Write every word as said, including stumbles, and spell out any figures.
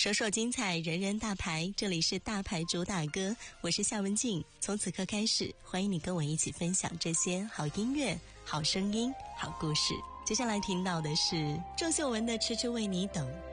首首精彩，人人大牌，这里是大牌主打歌，我是夏文静。从此刻开始，欢迎你跟我一起分享这些好音乐、好声音、好故事。接下来听到的是郑秀文的《痴痴为你等》。